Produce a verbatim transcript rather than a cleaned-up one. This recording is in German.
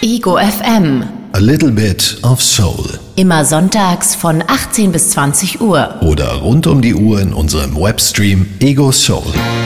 Ego F M. A little bit of soul. Immer sonntags von achtzehn bis zwanzig Uhr. Oder rund um die Uhr in unserem Webstream Ego Soul.